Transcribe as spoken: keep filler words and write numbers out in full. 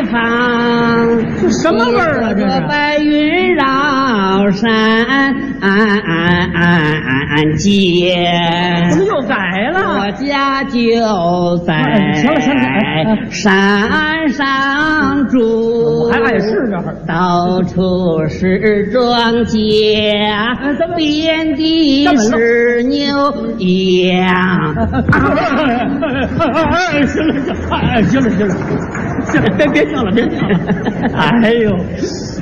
方。 这什么味儿啊？这是白云绕山间。 怎么又改了？ 我家就在行了行了山上住， 我还碍事这会儿。 到处是庄稼，遍地是牛羊。 哎，行了行了，哎，行了行了，行了，别别唱了，别唱了。哎呦。